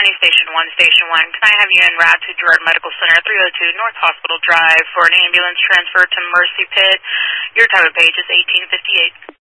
County, Station 1. Can I have you en route to Girard Medical Center, 302 North Hospital Drive for an ambulance transfer to Mercy Pit? Your time of page is 1858.